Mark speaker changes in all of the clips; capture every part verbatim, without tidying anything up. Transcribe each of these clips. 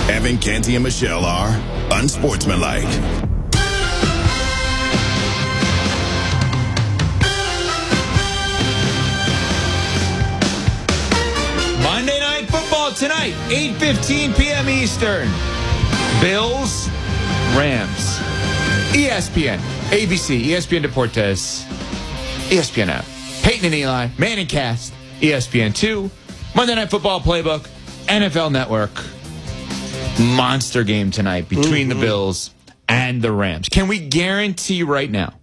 Speaker 1: Evan, Canty, and Michelle are unsportsmanlike.
Speaker 2: Monday Night Football tonight, eight fifteen p.m. Eastern. Bills, Rams. E S P N, A B C, E S P N Deportes, E S P N app. Peyton and Eli, Manning Cast, E S P N two, Monday Night Football Playbook, N F L Network. Monster game tonight between mm-hmm. the Bills and the Rams. Can we guarantee right now,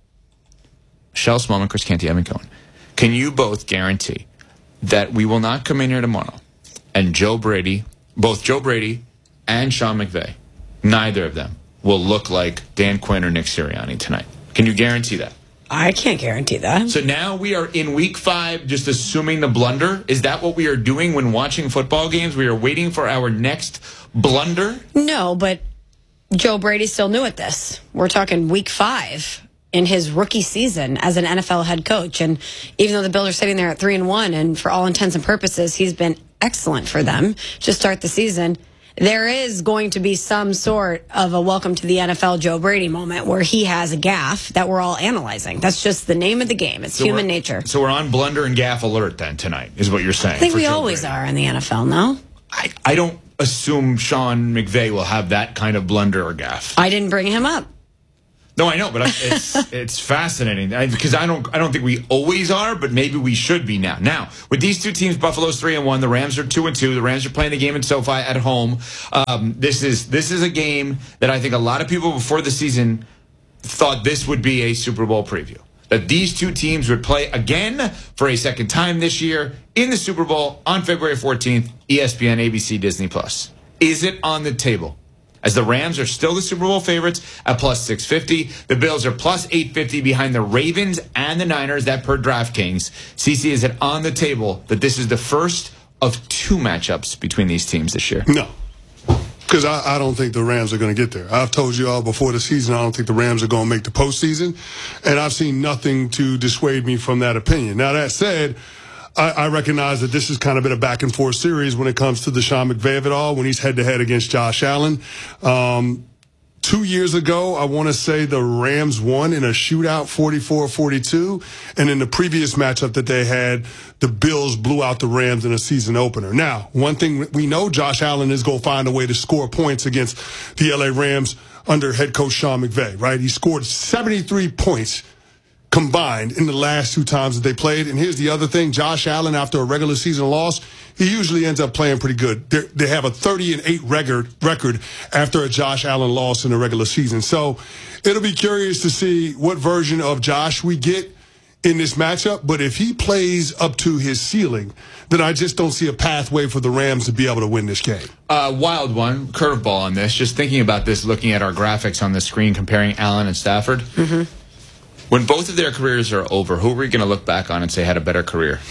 Speaker 2: Michelle Smallman, Chris Canty, Evan Cohen, can you both guarantee that we will not come in here tomorrow and Joe Brady, both Joe Brady and Sean McVay, neither of them will look like Dan Quinn or Nick Sirianni tonight? Can you guarantee that?
Speaker 3: I can't guarantee that.
Speaker 2: So now we are in week five, just assuming the blunder. Is that what we are doing when watching football games? We are waiting for our next blunder?
Speaker 3: No, but Joe Brady's still new at this. We're talking week five in his rookie season as an N F L head coach. And even though the Bills are sitting there at three and one, and for all intents and purposes, he's been excellent for them to start the season, there is going to be some sort of a welcome to the N F L Joe Brady moment where he has a gaffe that we're all analyzing. That's just the name of the game. It's
Speaker 2: so
Speaker 3: human nature.
Speaker 2: So we're on blunder and gaffe alert then tonight, is what you're saying.
Speaker 3: I think we
Speaker 2: Joe
Speaker 3: always
Speaker 2: Brady.
Speaker 3: are in the N F L, no?
Speaker 2: I, I don't assume Sean McVay will have that kind of blunder or gaffe.
Speaker 3: I didn't bring him up.
Speaker 2: No, I know, but it's it's fascinating because I don't I don't think we always are, but maybe we should be now. Now, with these two teams, Buffalo's three and one, the Rams are two and two. The Rams are playing the game in SoFi at home. Um, this is this is a game that I think a lot of people before the season thought this would be a Super Bowl preview. That these two teams would play again for a second time this year in the Super Bowl on February fourteenth, E S P N, A B C, Disney Plus. Is it on the table? As the Rams are still the Super Bowl favorites at plus six fifty. The Bills are plus eight fifty behind the Ravens and the Niners, that per DraftKings. C C, is it on the table that this is the first of two matchups between these teams this year?
Speaker 4: No. Because I, I don't think the Rams are going to get there. I've told you all before the season, I don't think the Rams are going to make the postseason. And I've seen nothing to dissuade me from that opinion. Now, that said, I, I recognize that this has kind of been a back-and-forth series when it comes to the Sean McVay of it all, when he's head-to-head against Josh Allen. Um, two years ago, I want to say the Rams won in a shootout, forty-four forty-two. And in the previous matchup that they had, the Bills blew out the Rams in a season opener. Now, one thing we know, Josh Allen is going to find a way to score points against the L A Rams under head coach Sean McVay, right? He scored seventy-three points combined in the last two times that they played. And here's the other thing. Josh Allen, after a regular season loss, he usually ends up playing pretty good. They're, they have a thirty and eight record, record after a Josh Allen loss in the regular season. So it'll be curious to see what version of Josh we get in this matchup. But if he plays up to his ceiling, then I just don't see a pathway for the Rams to be able to win this game.
Speaker 2: Uh, wild one, curveball on this. Just thinking about this, looking at our graphics on the screen, comparing Allen and Stafford.
Speaker 3: Mm-hmm.
Speaker 2: When both of their careers are over, who are we going to look back on and say had a better career?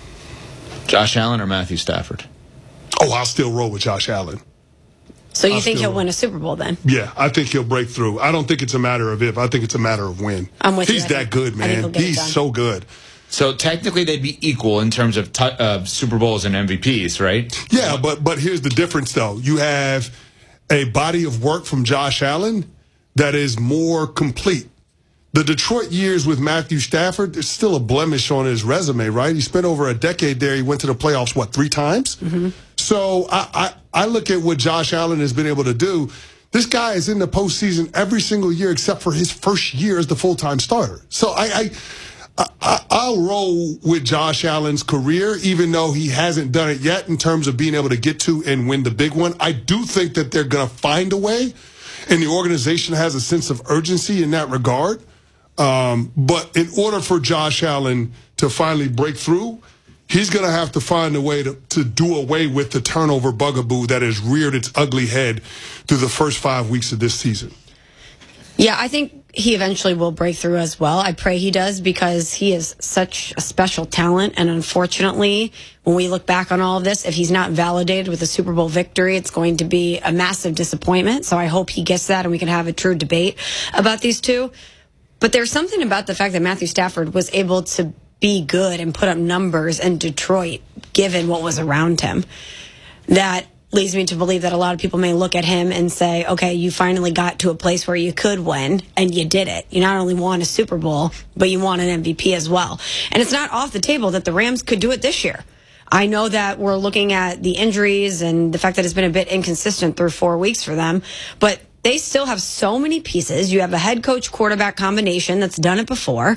Speaker 2: Josh Allen or Matthew Stafford?
Speaker 4: Oh, I'll still roll with Josh Allen.
Speaker 3: So you
Speaker 4: I'll
Speaker 3: think he'll
Speaker 4: roll.
Speaker 3: win a Super Bowl then?
Speaker 4: Yeah, I think he'll break through. I don't think it's a matter of if. I think it's a matter of when.
Speaker 3: I'm with
Speaker 4: He's
Speaker 3: you.
Speaker 4: that
Speaker 3: think,
Speaker 4: good, man. He's so good.
Speaker 2: So technically they'd be equal in terms of t- uh, Super Bowls and M V Ps, right?
Speaker 4: Yeah, but but here's the difference, though. You have a body of work from Josh Allen that is more complete. The Detroit years with Matthew Stafford, there's still a blemish on his resume, right? He spent over a decade there. He went to the playoffs, what, three times? Mm-hmm. So I, I, I look at what Josh Allen has been able to do. This guy is in the postseason every single year except for his first year as the full-time starter. So I, I, I, I'll roll with Josh Allen's career, even though he hasn't done it yet in terms of being able to get to and win the big one. I do think that they're going to find a way, and the organization has a sense of urgency in that regard. Um, but in order for Josh Allen to finally break through, he's going to have to find a way to, to do away with the turnover bugaboo that has reared its ugly head through the first five weeks of this season.
Speaker 3: Yeah, I think he eventually will break through as well. I pray he does because he is such a special talent. And unfortunately, when we look back on all of this, if he's not validated with a Super Bowl victory, it's going to be a massive disappointment. So I hope he gets that and we can have a true debate about these two. But there's something about the fact that Matthew Stafford was able to be good and put up numbers in Detroit, given what was around him, that leads me to believe that a lot of people may look at him and say, okay, you finally got to a place where you could win, and you did it. You not only won a Super Bowl, but you won an M V P as well. And it's not off the table that the Rams could do it this year. I know that we're looking at the injuries and the fact that it's been a bit inconsistent through four weeks for them, but they still have so many pieces. You have a head coach quarterback combination that's done it before.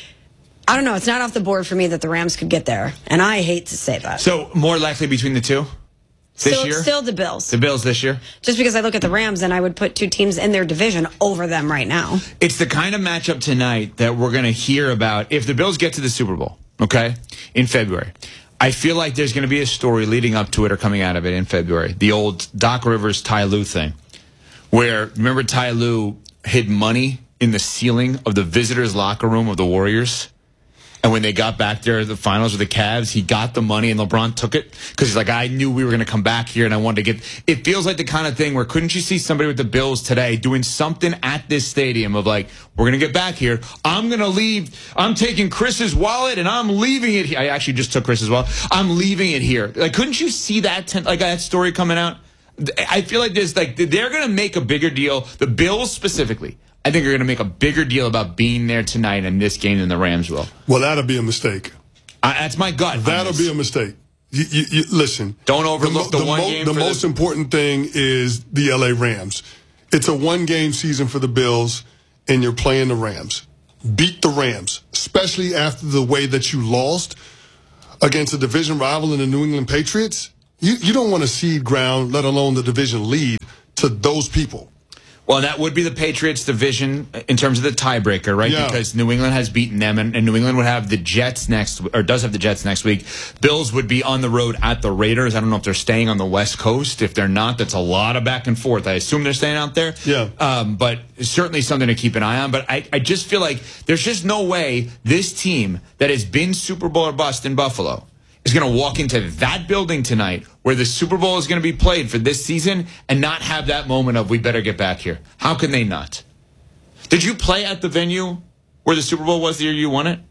Speaker 3: I don't know. It's not off the board for me that the Rams could get there, and I hate to say that.
Speaker 2: So more likely between the two? This
Speaker 3: Still,
Speaker 2: year?
Speaker 3: still the Bills.
Speaker 2: The Bills this year?
Speaker 3: Just because I look at the Rams and I would put two teams in their division over them right now.
Speaker 2: It's the kind of matchup tonight that we're going to hear about if the Bills get to the Super Bowl, okay, in February. I feel like there's going to be a story leading up to it or coming out of it in February. The old Doc Rivers, Ty Lue thing. Where, remember Ty Lue hid money in the ceiling of the visitors' locker room of the Warriors? And when they got back there, the finals with the Cavs, he got the money and LeBron took it because he's like, I knew we were going to come back here and I wanted to get. It feels like the kind of thing where couldn't you see somebody with the Bills today doing something at this stadium of like, we're going to get back here. I'm going to leave. I'm taking Chris's wallet and I'm leaving it here. I actually just took Chris's wallet. I'm leaving it here. Like, couldn't you see that, ten, like that story coming out? I feel like there's like, they're going to make a bigger deal. The Bills specifically. I think you're going to make a bigger deal about being there tonight in this game than the Rams will.
Speaker 4: Well, that'll be a mistake.
Speaker 2: I, that's my gut.
Speaker 4: That'll be a mistake. You, you, you, listen.
Speaker 2: Don't overlook the, the, the one
Speaker 4: mo-
Speaker 2: game.
Speaker 4: The
Speaker 2: for
Speaker 4: most
Speaker 2: the-
Speaker 4: important thing is the L A Rams. It's a one-game season for the Bills, and you're playing the Rams. Beat the Rams, especially after the way that you lost against a division rival in the New England Patriots. You, you don't want to cede ground, let alone the division lead, to those people.
Speaker 2: Well, that would be the Patriots division in terms of the tiebreaker, right?
Speaker 4: Yeah.
Speaker 2: Because New England has beaten them, and, and New England would have the Jets next, or does have the Jets next week. Bills would be on the road at the Raiders. I don't know if they're staying on the West Coast. If they're not, that's a lot of back and forth. I assume they're staying out there.
Speaker 4: Yeah.
Speaker 2: Um, but certainly something to keep an eye on. But I, I just feel like there's just no way this team that has been Super Bowl or bust in Buffalo is going to walk into that building tonight where the Super Bowl is going to be played for this season and not have that moment of we better get back here. How can they not? Did you play at the venue where the Super Bowl was the year you won it?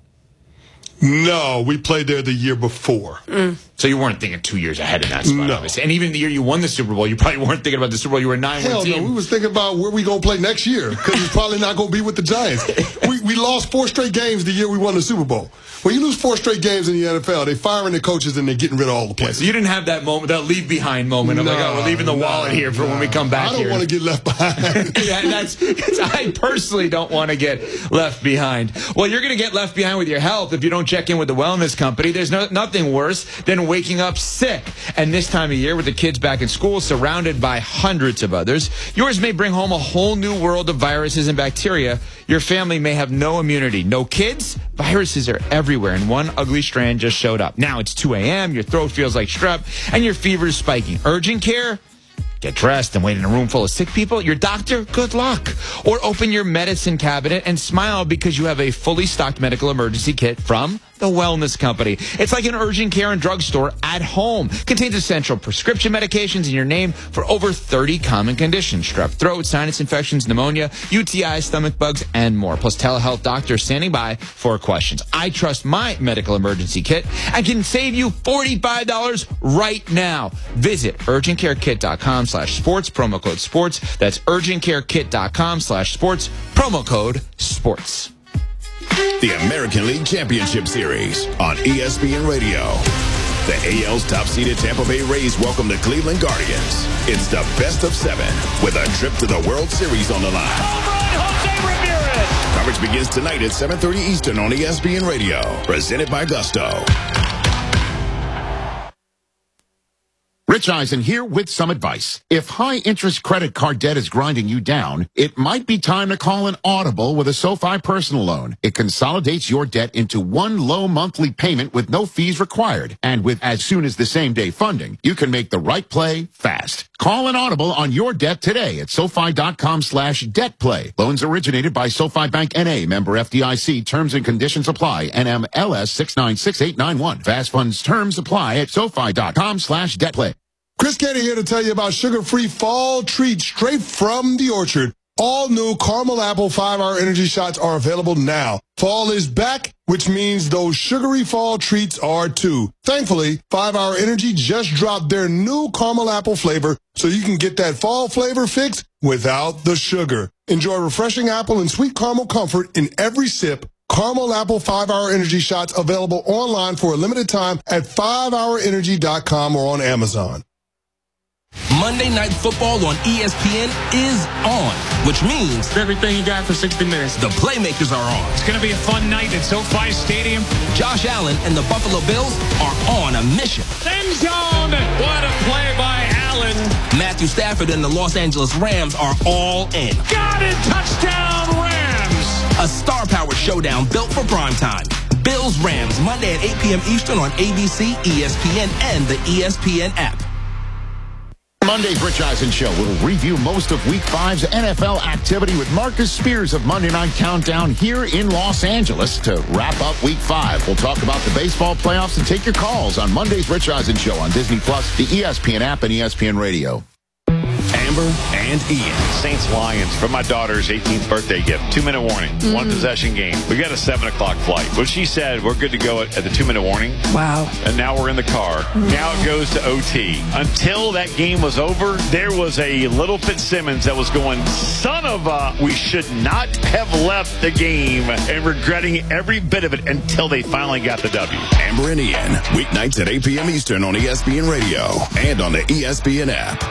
Speaker 4: No, we played there the year before.
Speaker 3: Mm.
Speaker 2: So you weren't thinking two years ahead in that spot,
Speaker 4: No.
Speaker 2: obviously. And even the year you won the Super Bowl, you probably weren't thinking about the Super Bowl. You were a nine-win
Speaker 4: Hell
Speaker 2: team.
Speaker 4: no, we was thinking about where we going to play next year because it's probably not going to be with the Giants. we, we lost four straight games the year we won the Super Bowl. When you lose four straight games in the N F L, they're firing the coaches and they're getting rid of all the
Speaker 2: Yeah,
Speaker 4: players.
Speaker 2: so you didn't have that moment, that leave-behind moment of like, oh, we're leaving the
Speaker 4: No,
Speaker 2: wallet here for
Speaker 4: no.
Speaker 2: when we come back
Speaker 4: I don't
Speaker 2: here.
Speaker 4: want to get left behind.
Speaker 2: Yeah, that's, that's, I personally don't want to get left behind. Well, you're going to get left behind with your health if you don't check in with the wellness company. There's no, nothing worse than waking up sick. And this time of year, with the kids back in school, surrounded by hundreds of others, yours may bring home a whole new world of viruses and bacteria. Your family may have no immunity. No kids? Viruses are everywhere, and one ugly strand just showed up. Now it's two a.m., your throat feels like strep, and your fever is spiking. Urgent care? Get dressed and wait in a room full of sick people. Your doctor? Good luck. Or open your medicine cabinet and smile because you have a fully stocked medical emergency kit from the Wellness Company. It's like an urgent care and drugstore at home. Contains essential prescription medications in your name for over thirty common conditions. Strep throat, sinus infections, pneumonia, U T I, stomach bugs, and more. Plus telehealth doctors standing by for questions. I trust my medical emergency kit and can save you forty-five dollars right now. Visit urgentcarekit.com slash sports, promo code sports. That's urgentcarekit.com slash sports, promo code sports.
Speaker 1: The American League Championship Series on E S P N Radio. The A L's top-seeded Tampa Bay Rays welcome the Cleveland Guardians. It's the best of seven with a trip to the World Series on the line.
Speaker 5: Home run, Jose Ramirez.
Speaker 1: Coverage begins tonight at seven thirty Eastern on E S P N Radio. Presented by Gusto.
Speaker 6: Rich Eisen here with some advice. If high-interest credit card debt is grinding you down, it might be time to call an Audible with a SoFi personal loan. It consolidates your debt into one low monthly payment with no fees required. And with as soon as the same-day funding, you can make the right play fast. Call an Audible on your debt today at SoFi.com slash debt play. Loans originated by SoFi Bank N A, member F D I C. Terms and conditions apply. N M L S six nine six eight nine one. Fast funds terms apply at SoFi.com slash debt play.
Speaker 4: Chris Canty here to tell you about sugar-free fall treats straight from the orchard. All new caramel apple five-hour energy shots are available now. Fall is back with which means those sugary fall treats are too. Thankfully, five hour Energy just dropped their new caramel apple flavor so you can get that fall flavor fix without the sugar. Enjoy refreshing apple and sweet caramel comfort in every sip. Caramel Apple five hour Energy shots available online for a limited time at five hour energy dot com or on Amazon.
Speaker 7: Monday Night Football on E S P N is on, which means
Speaker 8: everything you got for sixty minutes.
Speaker 7: The playmakers are on.
Speaker 5: It's going to be a fun night at SoFi Stadium.
Speaker 7: Josh Allen and the Buffalo Bills are on a mission.
Speaker 5: End zone. What a play by Allen.
Speaker 7: Matthew Stafford and the Los Angeles Rams are all in.
Speaker 5: Got it. Touchdown Rams.
Speaker 7: A star-powered showdown built for primetime. Bills-Rams, Monday at eight p.m. Eastern on A B C, E S P N, and the E S P N app.
Speaker 6: Monday's Rich Eisen Show will review most of Week five's N F L activity with Marcus Spears of Monday Night Countdown here in Los Angeles to wrap up Week five. We'll talk about the baseball playoffs and take your calls on Monday's Rich Eisen Show on Disney Plus, the E S P N app, and E S P N Radio.
Speaker 9: Amber and Ian. Saints Lions for my daughter's eighteenth birthday gift. Two minute warning. Mm-hmm. One possession game. We got a seven o'clock flight. But she said we're good to go at, at the two minute warning.
Speaker 3: Wow.
Speaker 9: And now we're in the car. Mm-hmm. Now it goes to O T. Until that game was over, there was a little Fitzsimmons that was going, son of a, we should not have left the game, and regretting every bit of it until they finally got the W.
Speaker 1: Amber and Ian, weeknights at eight p.m. Eastern on E S P N Radio and on the E S P N app.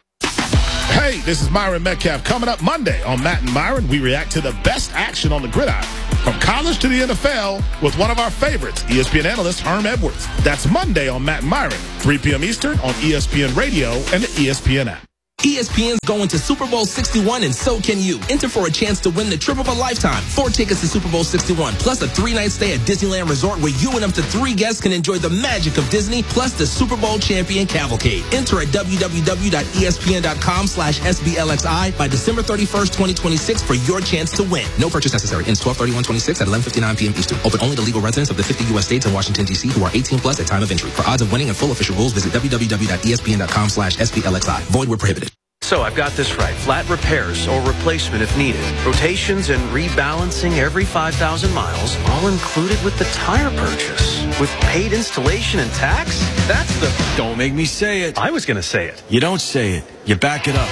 Speaker 10: Hey, this is Myron Metcalf. Coming up Monday on Matt and Myron, we react to the best action on the gridiron, from college to the N F L, with one of our favorites, E S P N analyst Herm Edwards. That's Monday on Matt and Myron, three p.m. Eastern on E S P N Radio and the E S P N app.
Speaker 7: E S P N's going to Super Bowl sixty-one, and so can you. Enter for a chance to win the trip of a lifetime. Four tickets to Super Bowl sixty-one, plus a three-night stay at Disneyland Resort where you and up to three guests can enjoy the magic of Disney, plus the Super Bowl champion cavalcade. Enter at w w w dot e s p n dot com slash s b l x i by December thirty-first, twenty twenty-six for your chance to win. No purchase necessary. Ends twelve thirty-one twenty-six at eleven fifty-nine p.m. Eastern. Open only to legal residents of the fifty U S states and Washington, D C who are eighteen plus at time of entry. For odds of winning and full official rules, visit w w w dot e s p n dot com slash s b l x i. Void where prohibited.
Speaker 11: So I've got this right. Flat repairs or replacement if needed. Rotations and rebalancing every five thousand miles, all included with the tire purchase. With paid installation and tax? That's the...
Speaker 12: Don't make me say it.
Speaker 11: I was going to say it.
Speaker 12: You don't say it. You back it up.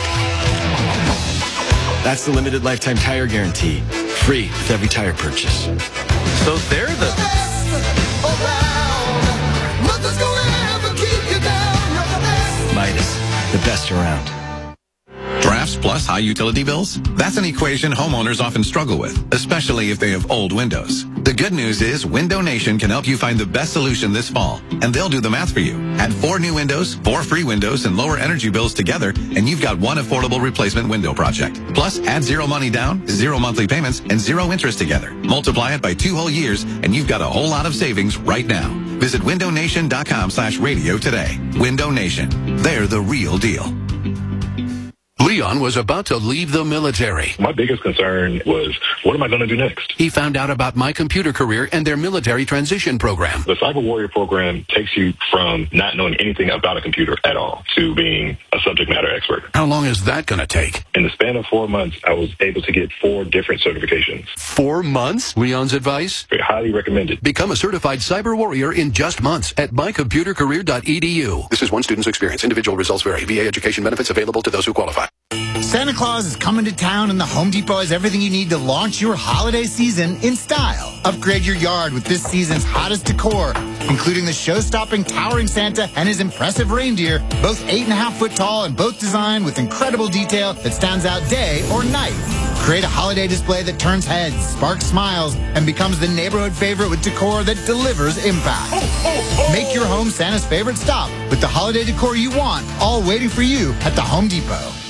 Speaker 12: That's the limited lifetime tire guarantee. Free with every tire purchase.
Speaker 11: So they're the...
Speaker 12: Midas, the best around.
Speaker 13: Drafts plus high utility bills? That's an equation homeowners often struggle with, especially if they have old windows. The good news is Window Nation can help you find the best solution this fall, and they'll do the math for you. Add four new windows, four free windows, and lower energy bills together, and you've got one affordable replacement window project. Plus, add zero money down, zero monthly payments, and zero interest together. Multiply it by two whole years, and you've got a whole lot of savings right now. Visit window nation dot com slash radio today. Window Nation. They're the real deal.
Speaker 14: Leon was about to leave the military.
Speaker 15: My biggest concern was, what am I going to do next?
Speaker 14: He found out about My Computer Career and their military transition program.
Speaker 15: The Cyber Warrior program takes you from not knowing anything about a computer at all to being a subject matter expert.
Speaker 14: How long is that going to take?
Speaker 15: In the span of four months, I was able to get four different certifications.
Speaker 14: Four months? Leon's advice?
Speaker 15: Very highly recommended.
Speaker 14: Become a certified Cyber Warrior in just months at my computer career dot e d u. This is one student's experience. Individual results vary. V A education benefits available to those who qualify.
Speaker 16: Santa Claus is coming to town, and the Home Depot has everything you need to launch your holiday season in style. Upgrade your yard with this season's hottest decor, including the show-stopping towering Santa and his impressive reindeer, both eight and a half foot tall and both designed with incredible detail that stands out day or night. Create a holiday display that turns heads, sparks smiles, and becomes the neighborhood favorite with decor that delivers impact. Make your home Santa's favorite stop with the holiday decor you want, all waiting for you at the Home Depot.